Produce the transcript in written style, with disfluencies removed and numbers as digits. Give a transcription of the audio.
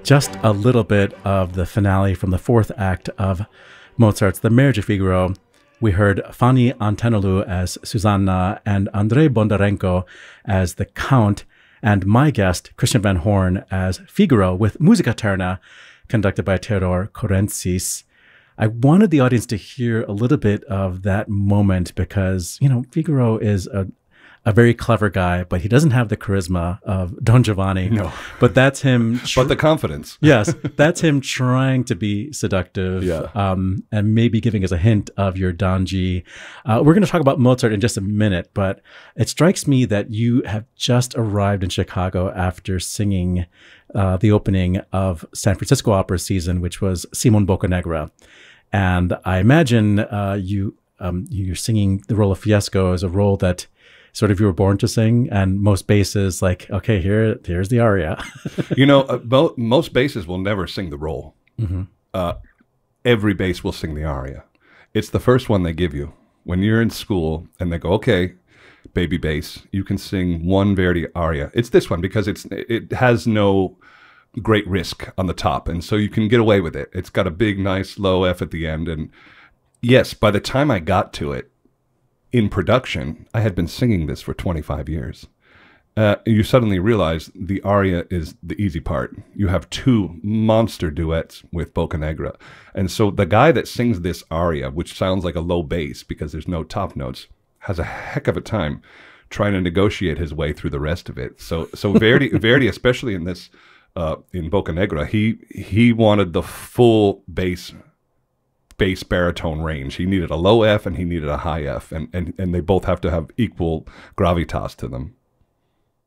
just a little bit of the finale from the fourth act of Mozart's The Marriage of Figaro. We heard Fanny Antenolu as Susanna and Andrei Bondarenko as the Count, and my guest, Christian Van Horn, as Figaro with Musica Terna, conducted by Theodor Korentzis. I wanted the audience to hear a little bit of that moment because, you know, Figaro is a very clever guy, but he doesn't have the charisma of Don Giovanni. No. But that's him. But the confidence. Yes. That's him trying to be seductive, and maybe giving us a hint of your Don G. We're going to talk about Mozart in just a minute, but it strikes me that you have just arrived in Chicago after singing the opening of San Francisco Opera season, which was Simon Boccanegra. And I imagine you're singing the role of Fiesco as a role that sort of you were born to sing, and most basses like, okay, here's the aria. You know, most basses will never sing the role. Mm-hmm. Every bass will sing the aria. It's the first one they give you. When you're in school and they go, okay, baby bass, you can sing one Verdi aria. It's this one because it has no great risk on the top, and so you can get away with it. It's got a big, nice, low F at the end. And yes, by the time I got to it, in production, I had been singing this for 25 years. You suddenly realize the aria is the easy part. You have two monster duets with Boccanegra. And so the guy that sings this aria, which sounds like a low bass because there's no top notes, has a heck of a time trying to negotiate his way through the rest of it. So Verdi, especially in this, in Boccanegra, he wanted the full bass baritone range. He needed a low F and he needed a high F, and they both have to have equal gravitas to them.